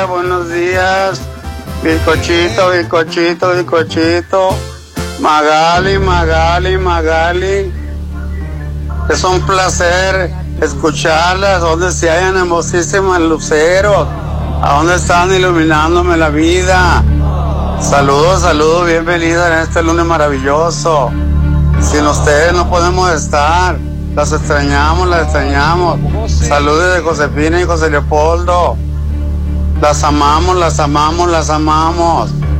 Buenos días, bizcochito, bizcochito, bizcochito. Magali, Magali, Magali. Es un placer escucharlas, donde se hallan hermosísimas luceros, a dónde están iluminándome la vida. Saludos, saludos, bienvenidas en este lunes maravilloso. Sin ustedes no podemos estar, las extrañamos, las extrañamos. Saludos de Josefina y José Leopoldo. Las amamos, las amamos, las amamos.